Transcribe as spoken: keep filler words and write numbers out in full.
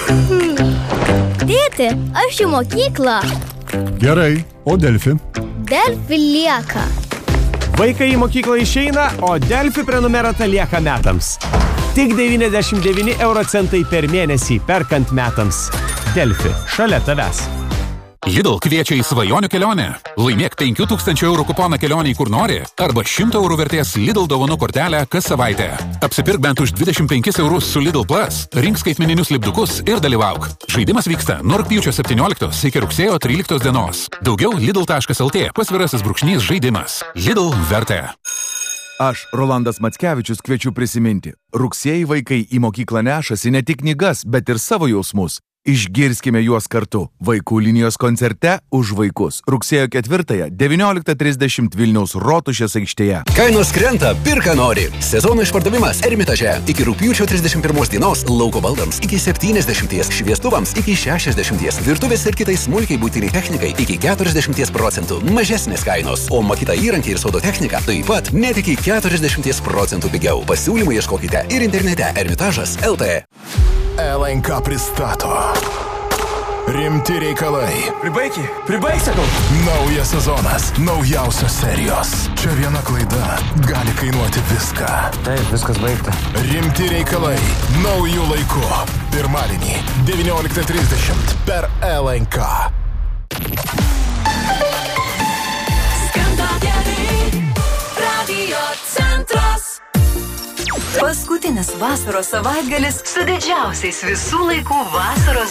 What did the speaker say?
Tėti, aš į mokyklą. Gerai, o Delfi? Delfi lieka. Vaikai į mokyklą išeina, o Delfi prenumerata lieka metams. Tik devyniasdešimt devyni euro centai per mėnesį perkant metams. Delfi, šalia tavęs. Lidl kviečia į svajonių kelionę. Laimėk penkių tūkstančių eurų kuponą kelionį kur nori arba šimto eurų vertės Lidl dovanų kortelę kas savaitę. Apsipirk bent už dvidešimt penkis eurus su Lidl Plus, rink skaitmeninius lipdukus ir dalyvauk. Žaidimas vyksta nuo rugpjūčio septynioliktos iki rugsėjo tryliktos dienos. Daugiau lidl taškas lt pasvirasis brūkšnys žaidimas. Lidl vertė. Aš, Rolandas Mackevičius, kviečiu prisiminti. Rugsėjį vaikai į mokyklą nešasi ne tik knygas, bet ir savo jausmus. Išgirskime juos kartu. Vaikų linijos koncerte už vaikus. Rugsėjo ketvirtąją, devynioliktą trisdešimt Vilniaus Rotušės aikštėje. Kainos krenta, pirka nori. Sezono išpardavimas Ermitaže. Iki rugpjūčio trisdešimt pirmos dienos lauko baldams iki septyniasdešimties, šviestuvams iki šešiasdešimties, virtuvės ir kitai smulkiai buitiniai technikai iki keturiasdešimties procentų mažesnės kainos, o makita įrankiai ir sodo technika taip pat net iki keturiasdešimties procentų pigiau. Pasiūlymų ieškokite ir internete ermitažas taškas lt. L N K pristato Rimti reikalai. Pribaiki, pribaik, sakau. Naujas sezonas, naujausios serijos. Čia viena klaida gali kainuoti viską. Taip, viskas baigta. Rimti reikalai, naujų laikų. Pirmadienį, devynioliktą trisdešimt per L N K. Skamba gerai, Radio Centras. Paskutinis vasaros savaitgalis su didžiausiais visų laikų vasaros